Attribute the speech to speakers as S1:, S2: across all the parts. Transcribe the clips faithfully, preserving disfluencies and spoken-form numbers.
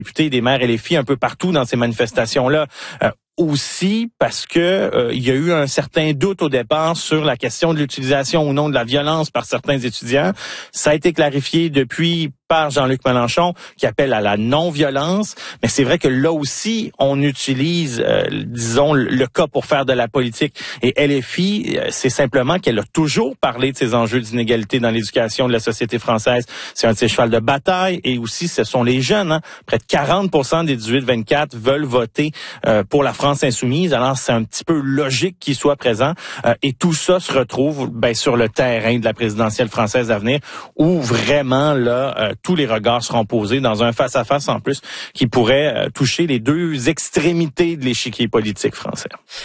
S1: députés et des maires L F I un peu partout dans ces manifestations-là. Euh, Aussi parce que euh, il y a eu un certain doute au départ sur la question de l'utilisation ou non de la violence par certains étudiants. Ça a été clarifié depuis par Jean-Luc Mélenchon qui appelle à la non-violence. Mais c'est vrai que là aussi, on utilise, euh, disons, le cas pour faire de la politique. Et L F I, c'est simplement qu'elle a toujours parlé de ces enjeux d'inégalité dans l'éducation de la société française. C'est un de ses chevals de bataille. Et aussi, ce sont les jeunes. Hein. Près de quarante pour cent des dix-huit vingt-quatre veulent voter euh, pour la France insoumise. Alors, c'est un petit peu logique qu'il soit présent. Euh, et tout ça se retrouve ben, sur le terrain de la présidentielle française à venir, où vraiment, là, euh, tous les regards seront posés dans un face-à-face en plus qui pourrait euh, toucher les deux extrémités de l'échiquier politique français.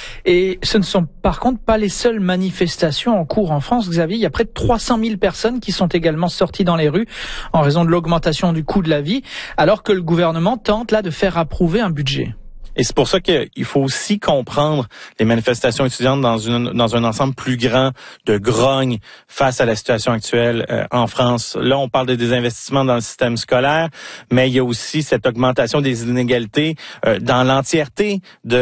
S2: Et ce ne sont par contre pas les seules manifestations en cours en France, Xavier. Il y a près de trois cent mille personnes qui sont également sorties dans les rues en raison de l'augmentation du coût de la vie, alors que le gouvernement tente là de faire approuver un budget.
S1: Et c'est pour ça qu'il faut aussi comprendre les manifestations étudiantes dans une dans un ensemble plus grand de grogne face à la situation actuelle euh, en France. Là, on parle de désinvestissement dans le système scolaire, mais il y a aussi cette augmentation des inégalités euh, dans l'entièreté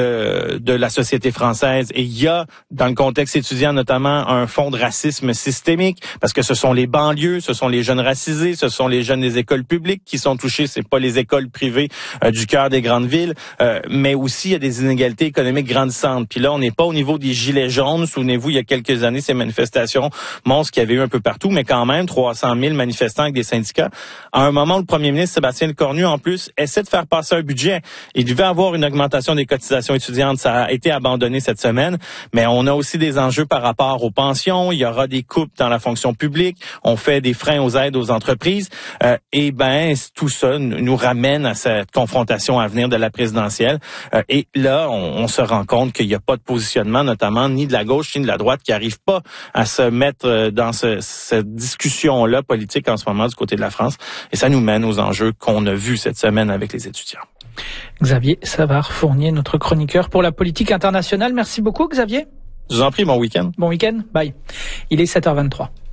S1: de de la société française. Et il y a, dans le contexte étudiant notamment, un fond de racisme systémique, parce que ce sont les banlieues, ce sont les jeunes racisés, ce sont les jeunes des écoles publiques qui sont touchés, c'est pas les écoles privées euh, du cœur des grandes villes. Euh, mais aussi il y a des inégalités économiques grandissantes. Puis là, on n'est pas au niveau des gilets jaunes. Souvenez-vous, il y a quelques années, ces manifestations monstres qu'il y avait eu un peu partout, mais quand même, trois cent mille manifestants avec des syndicats. À un moment où le premier ministre Sébastien Lecornu, en plus, essaie de faire passer un budget. Il devait avoir une augmentation des cotisations étudiantes. Ça a été abandonné cette semaine, mais on a aussi des enjeux par rapport aux pensions. Il y aura des coupes dans la fonction publique. On fait des freins aux aides aux entreprises. Euh, et ben, tout ça nous ramène à cette confrontation à venir de la présidentielle. Euh, et là, on, on se rend compte qu'il n'y a pas de positionnement, notamment ni de la gauche ni de la droite, qui n'arrive pas à se mettre dans ce, cette discussion-là politique en ce moment du côté de la France. Et ça nous mène aux enjeux qu'on a vus cette semaine avec les étudiants.
S2: Xavier Savard-Fournier, notre chroniqueur pour la politique internationale. Merci beaucoup, Xavier.
S1: Je vous en prie, bon week-end.
S2: Bon week-end, bye. Il est sept heures vingt-trois.